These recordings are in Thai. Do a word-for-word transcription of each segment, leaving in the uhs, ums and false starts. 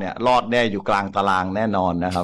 เนี่ยรอดแน่อยู่กลางตารางแน่นอนนะครับ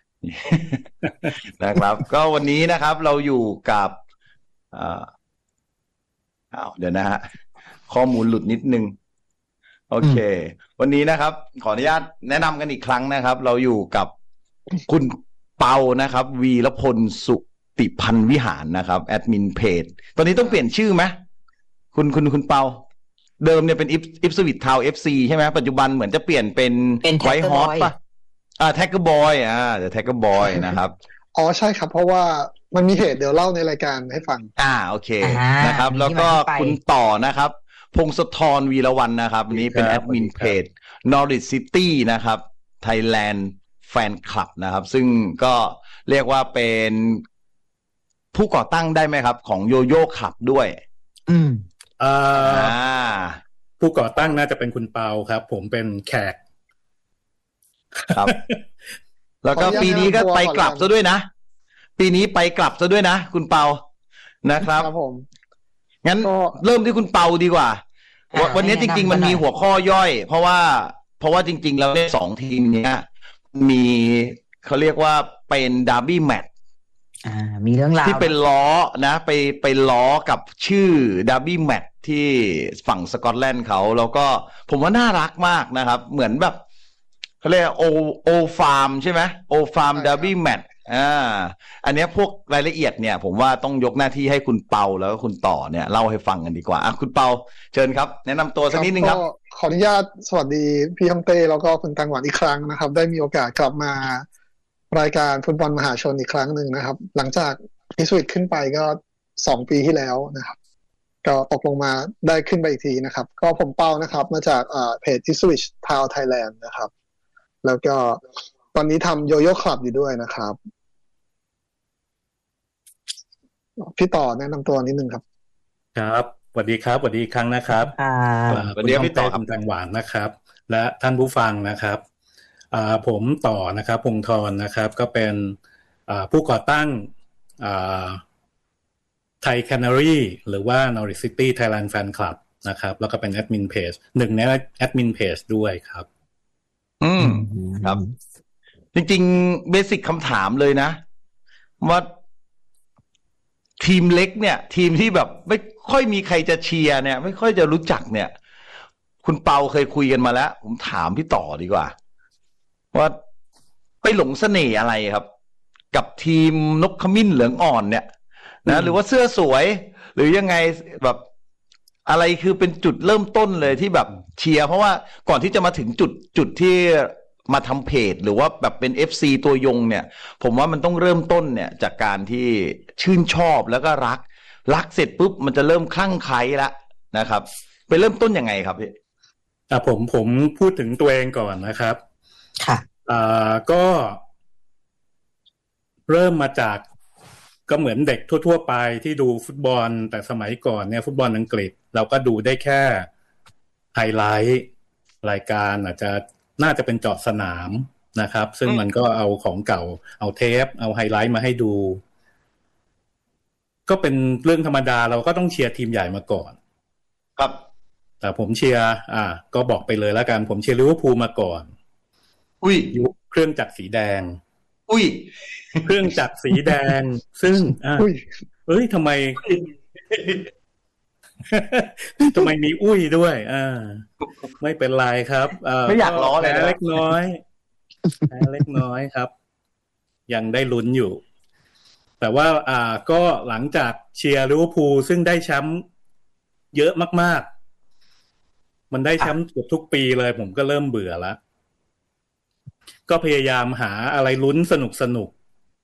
นะครับก็วันนี้นะครับเราอยู่กับอ่าอ้าวเดี๋ยวนะฮะข้อมูลหลุดนิดนึงโอเควันนี้นะครับขออนุญาตแนะนำกันอีกครั้งนะครับ เราอยู่กับคุณเปานะครับวีรพลสุติพันธ์วิหารนะครับแอดมินเพจตอนนี้ต้องเปลี่ยนชื่อไหมคุณคุณคุณเปาเดิมเนี่ยเป็นอิฟอิฟสวิตทาวเอฟซีใช่ไหมปัจจุบันเหมือนจะเปลี่ยนเป็นไวท์ฮอสป่ะอ่าแท็กเกอร์บอยอ่าเดี๋ยวแท็กเกอร์บอยนะครับอ๋อใช่ครับเพราะว่ามันมีเหตุเดี๋ยวเล่าในรายการให้ฟังอ่าโอเคนะครับแล้วก็คุณต่อนะครับพงศธรวีรวรรณนะครับวันนี้เป็นแอดมินเพจ Norwich City นะครับ Thailand Fan Club นะครับซึ่งก็เรียกว่าเป็นผู้ก่อตั้งได้ไหมครับของโยโย่คลับด้วยอืมอ่าผู้ก่อตั้งน่าจะเป็นคุณเปาครับผมเป็นแขกครับแล้วก็ปีนี้ก็ไปกลับซะด้วยนะปีนี้ไปกลับซะด้วยนะคุณเปานะครับครับผมงั้นเริ่มที่คุณเปาดีกว่าวันนี้จริงๆมันมีหัวข้อย่อยเพราะว่าเพราะว่าจริงๆแล้วเนี่ยสองทีมเนี้ยมีเขาเรียกว่าเป็นดาร์บี้แมตช์อ่ามีเรื่องราวที่เป็นล้อนะไปไปล้อกับชื่อดาร์บี้แมตช์ที่ฝั่งสกอตแลนด์เขาแล้วก็ผมว่าน่ารักมากนะครับเหมือนแบบเขาเรียกโอโอฟาร์มใช่ไหมโอฟาร์มดาร์บี้แมตช์อ่าอันนี้พวกรายละเอียดเนี่ยผมว่าต้องยกหน้าที่ให้คุณเปาแล้วก็คุณต่อเนี่ยเล่าให้ฟังกันดีกว่าอ่ะคุณเปาเชิญครับแนะนำตัวสักนิดนึงครับขออนุญาตสวัสดีพี่ฮัมเต้แล้วก็คุณตังหวานอีกครั้งนะครับได้มีโอกาสกลับมารายการฟุตบอลมหาชนอีกครั้งหนึ่งนะครับหลังจากพิสวิตขึ้นไปก็สองปีที่แล้วนะครับก็ตกลงมาได้ขึ้นไปอีกทีนะครับก็ผมเปานะครับมาจากอ่าเพจ Ipswich Town Thailand นะครับแล้วก็ตอนนี้ทำโยโย่คลับอยู่ด้วยนะครับพี่ต่อแนะนำตัวนิดนึงครับครับสวัสดีครับสวัสดีอีกครั้งนะครับสวัสดีพี่ต่อคุณแตงหวานนะครับและท่านผู้ฟังนะครับผมต่อนะครับพงธรนะครับก็เป็นผู้ก่อตั้งไทยแคนารีหรือว่า Norwich City Thailand Fan Club นะครับแล้วก็เป็นแอดมินเพจหนึ่งในแอดมินเพจด้วยครับอืมครับจริงๆเบสิกคำถามเลยนะว่าทีมเล็กเนี่ยทีมที่แบบไม่ค่อยมีใครจะเชียร์เนี่ยไม่ค่อยจะรู้จักเนี่ยคุณเปาเคยคุยกันมาแล้วผมถามพี่ต่อดีกว่าว่าไปหลงเสน่ห์อะไรครับกับทีมนกขมิ้นเหลืองอ่อนเนี่ยนะหรือว่าเสื้อสวยหรือยังไงแบบอะไรคือเป็นจุดเริ่มต้นเลยที่แบบเชียร์เพราะว่าก่อนที่จะมาถึงจุดจุดที่มาทำเพจหรือว่าแบบเป็น เอฟ ซี ตัวยงเนี่ยผมว่ามันต้องเริ่มต้นเนี่ยจากการที่ชื่นชอบแล้วก็รักรักเสร็จปุ๊บมันจะเริ่มคลั่งไคล้ละนะครับไปเริ่มต้นยังไงครับพี่อ่ะผมผมพูดถึงตัวเองก่อนนะครับค่ะอ่าก็เริ่มมาจากก็เหมือนเด็กทั่วๆไปที่ดูฟุตบอลแต่สมัยก่อนเนี่ยฟุตบอลอังกฤษเราก็ดูได้แค่ไฮไลท์รายการอาจจะน่าจะเป็นเจาะสนามนะครับซึ่งมันก็เอาของเก่าเอาเทปเอาไฮไลท์มาให้ดูก็เป็นเรื่องธรรมดาเราก็ต้องเชียร์ทีมใหญ่มาก่อนครับแต่ผมเชียร์อ่าก็บอกไปเลยแล้วกันผมเชียร์ลิเวอร์พูลมาก่อนอุ้ยยุคเครื่องจักรสีแดงอุ้ยเครื่องจักรสีแดงซึ่งอ่ะเอ้ยทำไมทำไมมีอุ้ยด้วยอ่าไม่เป็นไรครับไม่อยากล้อเลยเล็กน้อยเล็กน้อยครับยังได้ลุ้นอยู่แต่ว่าอ่าก็หลังจากเชียร์ลิเวอร์พูลซึ่งได้แชมป์เยอะมากๆมันได้แชมป์เกือบทุกปีเลยผมก็เริ่มเบื่อแล้วก็พยายามหาอะไรลุ้นสนุกสนุก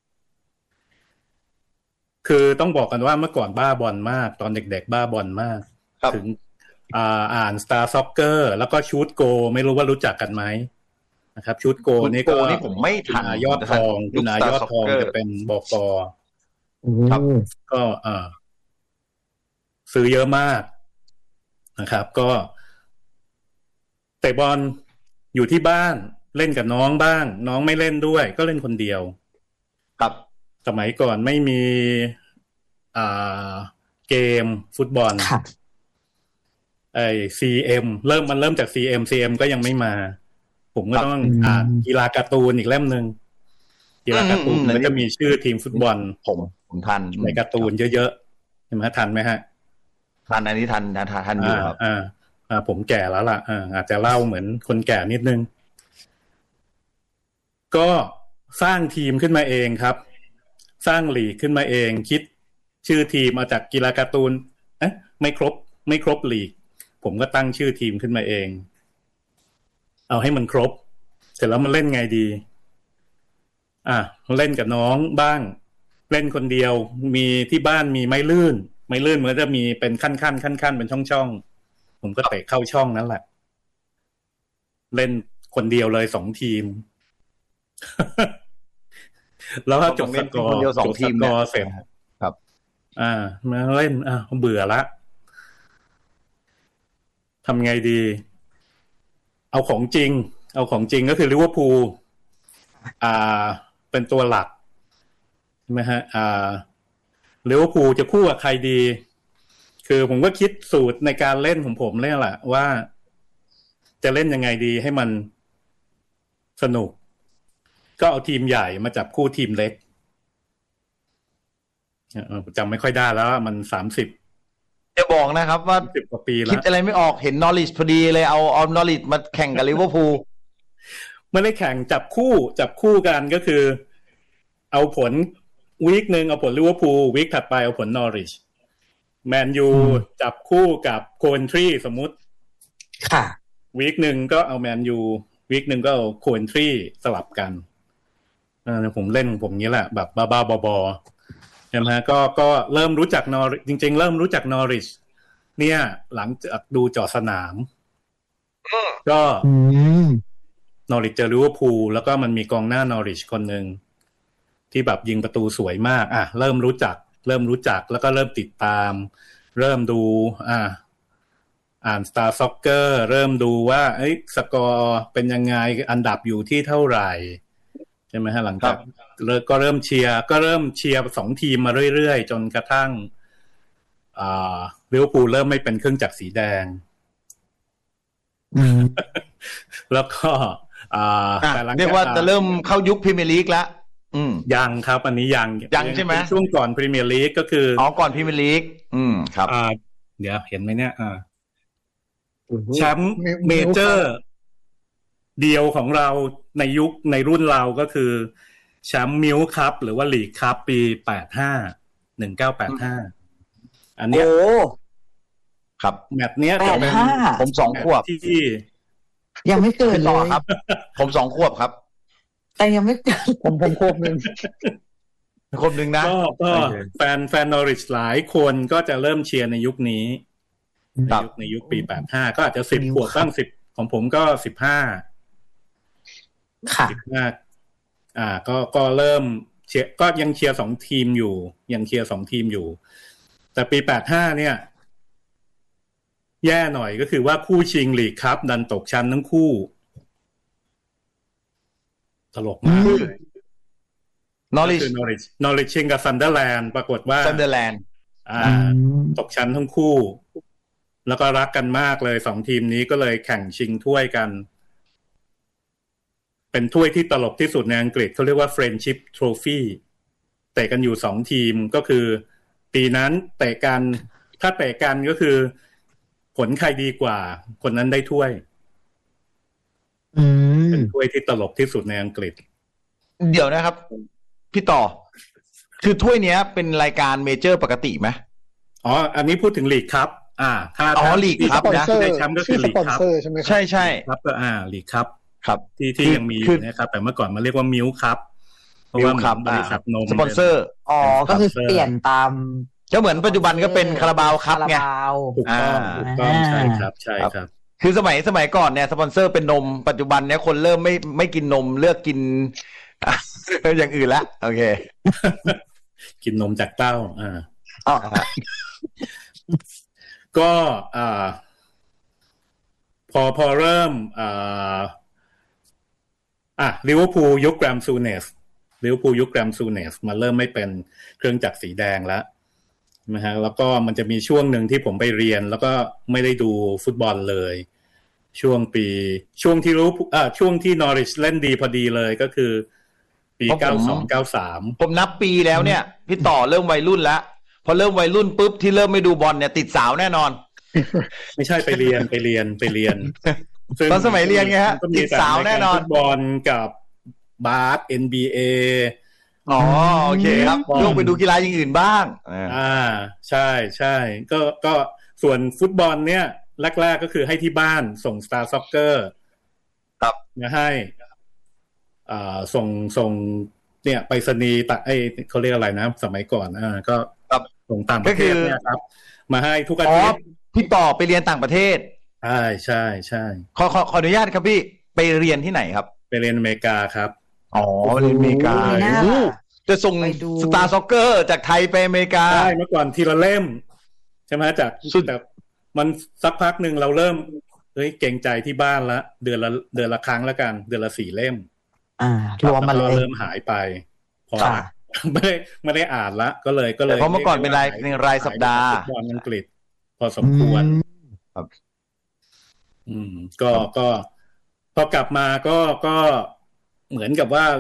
คือต้องบอกกันว่าเมื่อก่อนบ้าบอลมากตอนเด็กๆบ้าบอลมากถึงอ่าอ่าน Star Soccer แล้วก็ชูตโกไม่รู้ว่ารู้จักกันไหมนะครับชูตโกนี่ก็นี่ผมไม่ทันยอดทองคุณนายอดทองจะเป็นบก.ครับก็อ่าซื้อเยอะมากนะครับก็เตะบอลอยู่ที่บ้านเล่นกับน้องบ้างน้องไม่เล่นด้วยก็เล่นคนเดียวครับสมัยก่อนไม่มีอ่าเกมฟุตบอลไอ้ ซี เอ็ม เริ่มมันเริ่มจาก ซี เอ็ม ซี เอ็ม ก็ยังไม่มาผมก็ต้องอ่านกีฬาการ์ตูนอีกเล่มนึงกีฬาการ์ตูนมันก็มีชื่อทีมฟุตบอลผมผมทันในการ์ตูนเยอะๆใช่ไหมทันไหมฮะทันอันนี้ทันทันทันอยู่ครับอ่าอ่าผมแก่แล้วล่ะอ่าอาจจะเล่าเหมือนคนแก่นิดนึงก็สร้างทีมขึ้นมาเองครับสร้างลีกขึ้นมาเองคิดชื่อทีมมาจากกีฬาการ์ตูนเอ๊ะไม่ครบไม่ครบลีกผมก็ตั้งชื่อทีมขึ้นมาเองเอาให้มันครบเสร็จแล้วมันเล่นไงดีอ่ะเล่นกับน้องบ้างเล่นคนเดียวมีที่บ้านมีไม้ลื่นไม้ลื่นมันจะมีเป็นขั้นขั้นขั้นขั้นเป็นช่องช่องผมก็เตะเข้าช่องนั้นแหละเล่นคนเดียวเลยสองทีมแล้วถ้าจบสกอร์จบสกอร์เสร็จครับอ่ามาเล่นอ่ะเบื่อละทำไงดีเอาของจริงเอาของจริงก็คือลิเวอร์พูลอ่าเป็นตัวหลักใช่ไหมฮะอ่าลิเวอร์พูลจะคู่กับใครดีคือผมก็คิดสูตรในการเล่นของผมเนี่ยแหละว่าจะเล่นยังไงดีให้มันสนุกก็เอาทีมใหญ่มาจับคู่ทีมเล็กจำไม่ค่อยได้แล้วมันสามสิบจะบอกนะครับว่าสิบกว่าปีแล้วคิดอะไรไม่ออกเห็นนอริชพอดีเลยเอาเอานอริชมาแข่งกับลิเวอร์พูลไม่ได้แข่งจับคู่จับคู่กันก็คือเอาผลวีคนึงเอาผลลิเวอร์พูลวีคถัดไปเอาผลนอริชแมนยูจับคู่กับโคเวนทรีสมมุติค่ะวีคนึงก็เอาแมนยูวีคนึงก็เอาโคเวนทรีสลับกันอ่าผมเล่นผมนี้แหละแบบบ้าๆบอๆใช่ไหมฮะก็ก็เริ่มรู้จักนอริชจริงๆเริ่มรู้จักนอริชเนี่ยหลังจากดูจอสนามก็นอริชเจอลิเวอร์พูลแล้วก็มันมีกองหน้านอริชคนนึงที่แบบยิงประตูสวยมากอ่ะเริ่มรู้จักเริ่มรู้จักแล้วก็เริ่มติดตามเริ่มดูอ่าอ่าน Star Soccer เริ่มดูว่าเอ้ยสกอร์เป็นยังไงอันดับอยู่ที่เท่าไหร่ใช่ไหมฮะหลังจากก็เริ่มเชียร์ก็เริ่มเชียร์สองทีมมาเรื่อยๆจนกระทั่งอ่าลิเวอร์พูลเริ่มไม่เป็นเครื่องจักรสีแดงแล้วก็อ่าแต่หลังเรียกว่าจะเริ่มเข้ายุคพรีเมียร์ลีกแล้วอืมยังครับอันนี้ยังยังใช่ไหมช่วงก่อนพรีเมียร์ลีกก็คืออ๋อก่อนพรีเมียร์ลีกอืมครับอ่าเดี๋ยวเห็นไหมเนี่ยอ่าแชมป์เมเจอร์เดียวของเราในยุคในรุ่นเราก็คือแชมป์มิลค์คัพหรือว่าลีกคัพปีแปดห้า หนึ่งเก้าแปดห้าอันเนี้ยโอ้ครับแมตช์เนี้ยจะเป็นผมสองขวบที่ยังไม่เกิดเลยครับผมสองขวบครับแต่ยังไม่เกิดผมผมขวบนึงขวบนึงนะก็ก็แฟนแฟนนอริชหลายคนก็จะเริ่มเชียร์ในยุคนี้ในยุคในยุคปีแปดห้าก็อาจจะสิบขวบบ้างสิบของผมก็สิบห้าค่ะสิบห้าอ่าก็ก็เริ่มเชียร์ก็ยังเชียร์สองทีมอยู่ยังเชียร์สองทีมอยู่แต่ปีแปดห้าเนี่ยแย่หน่อยก็คือว่าคู่ชิงลีกคัพดันตกชั้นทั้งคู่ตลกมากนอริชนอริชนอริชชิงกับซันเดอร์แลนด์ปรากฏว่าซันเดอร์แลนด์อ่าตกชั้นทั้งคู่แล้วก็รักกันมากเลยสองทีมนี้ก็เลยแข่งชิงถ้วยกันเป็นถ้วยที่ตลกที่สุดในอังกฤษเขาเรียกว่า Friendship Trophy เตะกันอยู่สองทีมก็คือปีนั้นเตะกันถ้าเตะกันก็คือผลใครดีกว่าคนนั้นได้ถ้วยเป็นถ้วยที่ตลกที่สุดในอังกฤษเดี๋ยวนะครับพี่ต่อคือถ้วยเนี้ยเป็นรายการเมเจอร์ปกติไหมอ๋ออันนี้พูดถึงลีกครับอ่าถ้าอ๋อลีกครับนะได้แชมป์ก็คือลีกครับใช่ไหมใช่ใช่ครับก็อ่าลีกครับครับที่ที่ยังมีอยู่นะครับแต่เมื่อก่อนมันเรียกว่ามิลค์ครับเพราะว่าบริษัทนมสปอนเซอร์อ๋อก็คือเปลี่ยนตามก็เหมือนปัจจุบันก็เป็นคาราบาวครับไงถูกต้องถูกต้องใช่ครับใช่ครับคือสมัยสมัยก่อนเนี่ยสปอนเซอร์เป็นนมปัจจุบันเนี่ยคนเริ่มไม่ไม่กินนมเลือกกินอย่างอื่นละโอเคกินนมจากเต้าอ่าอ๋อก็อ่าพอพอเริ่มอ่าอ่ะลิเวอร์พูลยุคแกรมซูเนสลิเวอร์พูลยุคแกรมซูเนสมาเริ่มไม่เป็นเครื่องจักรสีแดงแล้วนะฮะแล้วก็มันจะมีช่วงหนึ่งที่ผมไปเรียนแล้วก็ไม่ได้ดูฟุตบอลเลยช่วงปีช่วงที่รู้อ่าช่วงที่นอริชเล่นดีพอดีเลยก็คือปีเก้าสอง เก้าสามผมนับปีแล้วเนี่ยพี่ต่อเริ่มวัยรุ่นแล้วพอเริ่มวัยรุ่นปุ๊บที่เริ่มไม่ดูบอลเนี่ยติดสาวแน่นอนไม่ใช่ไปเรียนไปเรียนไปเรียนตอนสมัยเรียนไงฮะติดสาวแน่นอนฟุตบอลกับบาส เอ็น บี เออ๋อโอเคครับลงไปดูกีฬาอย่างอื่นบ้างอ่าใช่ใช่ก็ก็ส่วนฟุตบอลเนี่ยแรกๆก็คือให้ที่บ้านส่ง Star Soccer ครับนะให้อ่าส่งส่งเนี่ยไปรษณีย์ตะไอ้เขาเรียกอะไรนะสมัยก่อนอ่าก็ส่งต่างประเทศเนี่ยครับมาให้ทุกอาทิตย์พี่ต่อไปเรียนต่างประเทศใช่ใช่ใช่ขอขอขออนุญาตครับพี่ไปเรียนที่ไหนครับไปเรียนอเมริกาครับอ๋อเรียนอเมริกาจะส่ง Star Soccer จากไทยไปอเมริกาใช่เมื่อก่อนทีละเล่มใช่ไหมจากแต่มันสักพักหนึ่งเราเริ่มเฮ้ยเกรงใจที่บ้านละเดือนละเดือนละครั้งแล้วกันเดือนละสี่เล่มอ่ารวมมาเลยเริ่มหายไปพอไม่ได้ไม่ได้อ่านละก็เลยก็เลยเพราะเมื่อก่อนเป็นรายในรายสัปดาห์บอลอังกฤษพอสมควรครับอืมก็ก็พอกลับมาก็ก็เหมือนกับว่า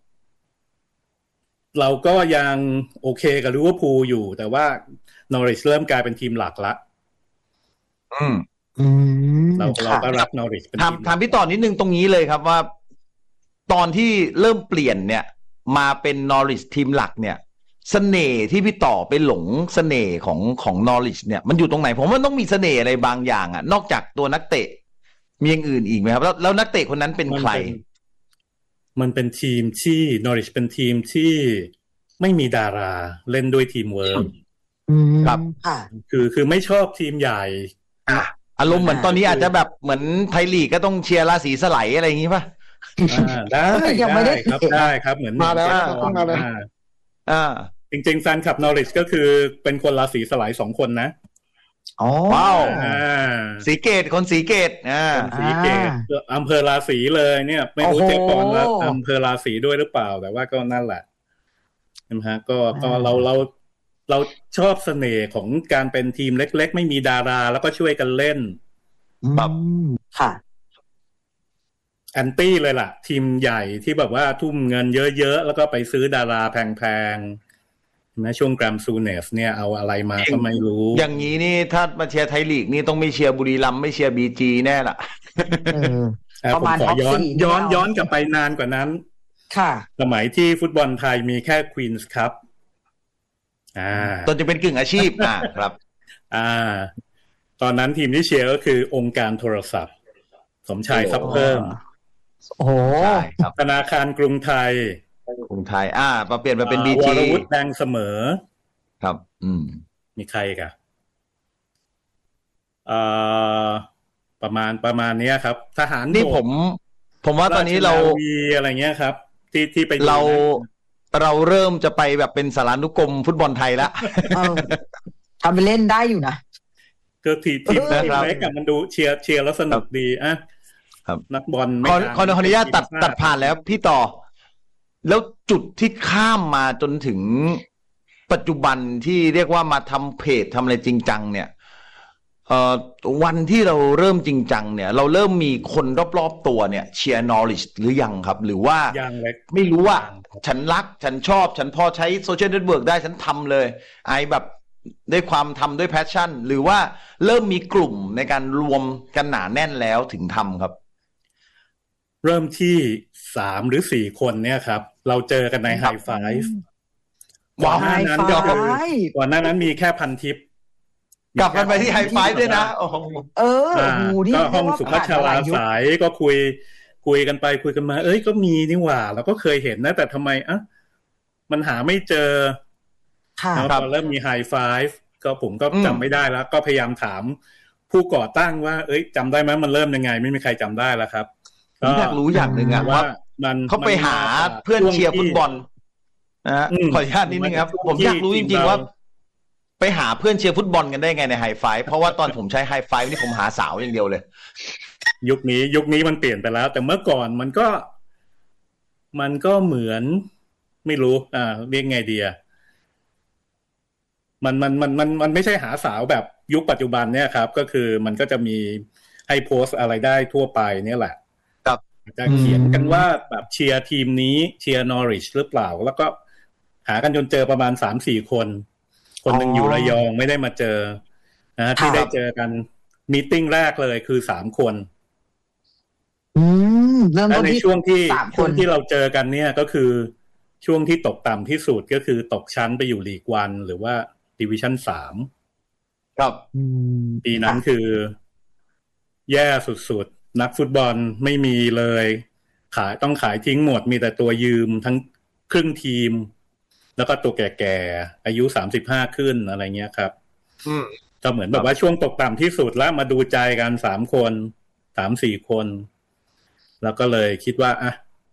เราก็ยังโอเคกับลิเวอร์พูลอยู่แต่ว่านอริชเริ่มกลายเป็นทีมหลักละอืมเราเราก็รับนอริชเป็นถามถามพี่ต่อนิดนึงตรงนี้เลยครับว่าตอนที่เริ่มเปลี่ยนเนี่ยมาเป็นนอริชทีมหลักเนี่ยเสน่ห์ที่พี่ต่อไปหลงเสน่ห์ของของนอริชเนี่ยมันอยู่ตรงไหนผมว่ามันต้องมีเสน่ห์อะไรบางอย่างอ่ะนอกจากตัวนักเตะมีอย่างอื่นอีกไหมครับแล้วแล้วนักเตะคนนั้นเป็นใครมันเป็นทีมที่นอริชเป็นทีมที่ไม่มีดาราเล่นด้วยทีมเวิร์กครับคือคือไม่ชอบทีมใหญ่อ่ะอารมณ์เหมือนตอนนี้อาจจะแบบเหมือนไทยลีกก็ต้องเชียร์ราศีสไลอะไรอย่างงี้ป่ะอ่าได้ยังไม่ได้ครับได้ครับเหมือนมาแล้วมาแล้วอ่าจริงๆแฟนคลับนอริชก็คือเป็นคนราศีสไลสองคนนะอ๋อว้าวสีเกตคนสีเกตอ่าสีเกตอำเภอราศีเลยเนี่ยไม่รู้เจ๊ก่อนว่าอำเภอราศีด้วยหรือเปล่าแต่ว่าก็นั่นแหละนะฮะก็ก็เราเราเราชอบเสน่ห์ของการเป็นทีมเล็กๆไม่มีดาราแล้วก็ช่วยกันเล่นแบบค่ะแอนตี้เลยล่ะทีมใหญ่ที่แบบว่าทุ่มเงินเยอะๆแล้วก็ไปซื้อดาราแพงๆนะช่วงแกรมซูเนสเนี่ยเอาอะไรมาก็ไม่รู้อย่างนี้นี่ถ้ามาเชียร์ไทยลีกนี่ต้องไม่เชียร์บุรีรัมย์ไม่เชียร์บีจีแน่ล่ะประมาณขอย้อนย้อนย้อนกลับไปนานกว่านั้นค่ะสมัยที่ฟุตบอลไทยมีแค่ควีนส์คัพอ่าตอนจะเป็นกึ่งอาชีพอ่าครับอ่าตอนนั้นทีมที่เชียร์ก็คือองค์การโทรศัพท์สมชายทรัพย์เพิ่มโอ้โหธนาคารกรุงไทยกรุงไทยอ่ามาเปลี่ยนมาเป็น บี จีวรวุฒิแดงเสมอครับอืมมีใครกันเอ่อประมาณประมาณนี้ครับทหารนี่ผมผมว่าตอนนี้เรามีอะไรเงี้ยครับที่ที่ไปเราเราเริ่มจะไปแบบเป็นสารานุกรมฟุตบอลไทยแล้วทำไปเล่นได้อยู่นะก็ทีทีมเล็กกับมันดูเชียร์เชียร์แล้วสนุกดีอ่ะครับนักบอลขอขออนุญาตตัดตัดผ่านแล้วพี่ต่อแล้วจุดที่ข้ามมาจนถึงปัจจุบันที่เรียกว่ามาทำเพจทำอะไรจริงจังเนี่ยเอ่อวันที่เราเริ่มจริงจังเนี่ยเราเริ่มมีคนรอบๆตัวเนี่ยเชียร์นอริชหรือยังครับหรือว่ายังเล็กไม่รู้ว่าฉันรักฉันชอบฉันพอใช้โซเชียลเน็ตเวิร์กได้ฉันทำเลยไอแบบด้วยความทำด้วยแพชชั่นหรือว่าเริ่มมีกลุ่มในการรวมกันหนาแน่นแล้วถึงทำครับเริ่มที่สามหรือสี่คนเนี่ยครับเราเจอกันในไฮไฟฟ์ก่อนหน้านั้นก็ก่อนหน้านั้นมีแค่พันทิปกลับกันไปที่ไฮไฟฟ์ด้วยนะเออก็ห้องสุภัชราสายก็คุยคุยกันไปคุยกันมาเอ้ยก็มีนี่หว่าเราก็เคยเห็นนะแต่ทำไมอ่ะมันหาไม่เจอแล้วพอเริ่มมีไฮไฟฟ์ก็ผมก็จำไม่ได้แล้วก็พยายามถามผู้ก่อตั้งว่าเอ้ยจำได้ไหมมันเริ่มยังไงไม่มีใครจำได้แล้วครับผมอยากรู้อย่างหนึ่งอะว่าเขาไปหาเพื่อนเชียร์ฟุตบอลนะขออนุญาตนิดนึงครับผมอยากรู้จริงๆว่าไปหาเพื่อนเชียร์ฟุตบอลกันได้ไงในไฮไฟฟ์เพราะว่าตอนผมใช้ไฮไฟฟ์นี่ผมหาสาวอย่างเดียวเลยยุคนี้ยุคนี้มันเปลี่ยนไปแล้วแต่เมื่อก่อนมันก็มันก็เหมือนไม่รู้อ่าเรียกไงดีอ่ะมันมันมันมันมันไม่ใช่หาสาวแบบยุคปัจจุบันเนี่ยครับก็คือมันก็จะมีให้โพสต์อะไรได้ทั่วไปเนี่ยแหละครับจะเขียนกันว่าแบบเชียร์ทีมนี้เชียร์นอริชหรือเปล่าแล้วก็หากันจนเจอประมาณ สามสี่ คนคนหนึ่งอยู่ระยองไม่ได้มาเจอนะที่ได้เจอกันมีตติ้งแรกเลยคือสามคนอืมเริ่มและต้นในที่ช่วงที่สามคช่วงนที่เราเจอกันเนี่ยก็คือช่วงที่ตกต่ำที่สุดก็คือตกชั้นไปอยู่ลีกวันหรือว่าดิวิชั่นสามครับอืมปีนั้นคือแย่สุดๆนักฟุตบอลไม่มีเลยขายต้องขายทิ้งหมดมีแต่ตัวยืมทั้งครึ่งทีมแล้วก็ตัวแก่ๆอายุสามสิบห้าขึ้นอะไรเงี้ยครับอืมก็เหมือนแบบว่าช่วงตกต่ำที่สุดแล้วมาดูใจกันสามคนสามสี่คนแล้วก็เลยคิดว่าอ่ะ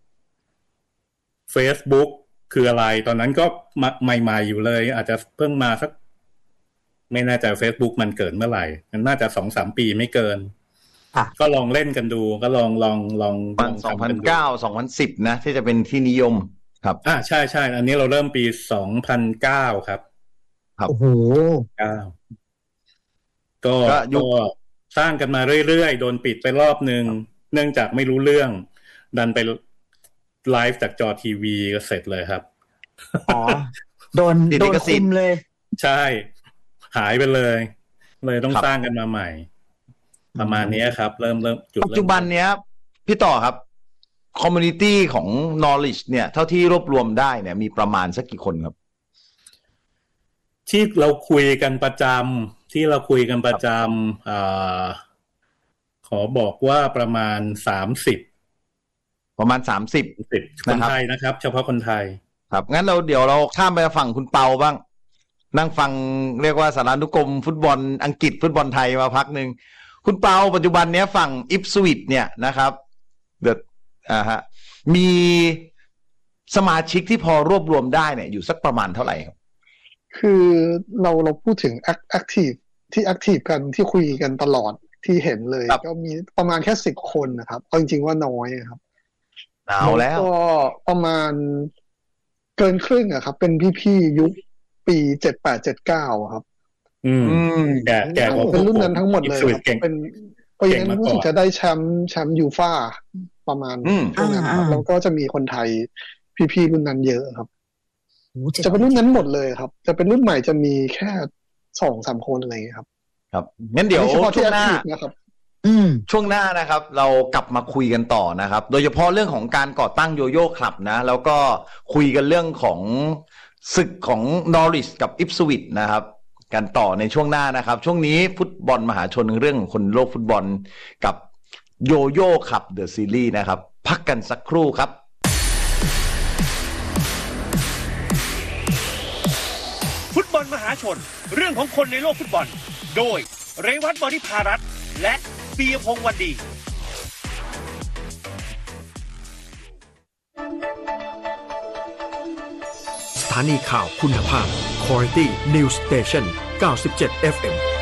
Facebook คืออะไรตอนนั้นก็ใหม่ๆอยู่เลยอาจจะเพิ่งมาสักไม่แน่ใจ Facebook มันเกิดเมื่อไหร่มันน่าจะ สองสาม ปีไม่เกินก็ลองเล่นกันดูก็ลองลองลองประมาณสองพันเก้า สองพันสิบนะที่จะเป็นที่นิยมครับอ่าใช่ๆอันนี้เราเริ่มปีสองพันเก้าครับครับโอ้โหเก้าก็ก็สร้างกันมาเรื่อยๆโดนปิดไปรอบนึงเนื่องจากไม่รู้เรื่องดันไปไลฟ์จากจอทีวีก็เสร็จเลยครับอ๋อโดนโดนคุมเลยใช่หายไปเลยเลยต้องสร้างกันมาใหม่ประมาณนี้ครับเริ่มเริ่มจุดปัจจุบันเนี้ยพี่ต่อครับคอมมูนิตี้ของ knowledge เนี่ยเท่าที่รวบรวมได้เนี่ยมีประมาณสักกี่คนครับที่เราคุยกันประจำที่เราคุยกันประจำอ่าขอบอกว่าประมาณสามสิบประมาณสามสิบคนไทยนะครับเฉพาะคนไทยครับงั้นเราเดี๋ยวเราข้ามไปฝั่งคุณเปาบ้างนั่งฟังเรียกว่าสารานุกรมฟุตบอลอังกฤษฟุตบอลไทยมาพักนึงคุณเปาปัจจุบันเนี้ยฝั่งอิปสวิชเนี่ยนะครับเดอะอ่าฮะมีสมาชิกที่พอรวบรวมได้เนี่ยอยู่สักประมาณเท่าไหร่ครับคือเราเราพูดถึงแอคทีฟที่แอคทีฟกันที่คุยกันตลอดที่เห็นเลยก็มีประมาณแค่สิบคนนะครับเอาจริงๆว่าน้อยครับเอาแล้วก็ประมาณเกินครึ่งอะครับเป็นพี่ๆยุคปีเจ็ดแปดเจ็ดเก้าครับอืมแก่แก่เป็นรุ่นนั้นทั้งหมดเลยเป็นปีนั้นรู้สึกจะได้แชมป์แชมป์ยูฟ่าประมาณช่วงนั้นครับแล้วก็จะมีคนไทยพี่ๆรุ่นนั้นเยอะครับจะเป็นรุ่นนั้นหมดเลยครับจะเป็นรุ่นใหม่จะมีแค่สองสามคนอะไรอย่างเงี้ยครับครับงั้นเดี๋ยวช่วงหน้านะครับช่วงหน้านะครับเรากลับมาคุยกันต่อนะครับโดยเฉพาะเรื่องของการก่อตั้งโยโย่คลับนะแล้วก็คุยกันเรื่องของศึกของนอริชกับอิปสวิชนะครับกันต่อในช่วงหน้านะครับช่วงนี้ฟุตบอลมหาชนเรื่องของคนโลกฟุตบอลกับโยโย่คลับเดอะซีรีส์นะครับพักกันสักครู่ครับฟุตบอลมหาชนเรื่องของคนในโลกฟุตบอลโดยเรวัต บริภารัตน์และปียพงษ์วันดีสถานีข่าวคุณภาพ Quality News Station เก้าสิบเจ็ด เอฟ เอ็ม